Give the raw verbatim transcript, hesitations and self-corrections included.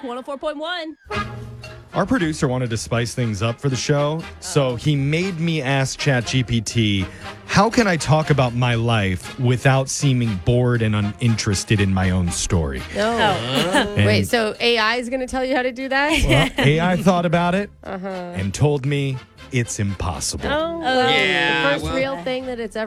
one oh four point one. Our producer wanted to spice things up for the show, so he made me ask ChatGPT, how can I talk about my life without seeming bored and uninterested in my own story? No. And, Wait, so A I is going to tell you how to do that? well, A I thought about it Uh-huh. and told me it's impossible. Oh, Oh, well, yeah, the first well- real thing that it's ever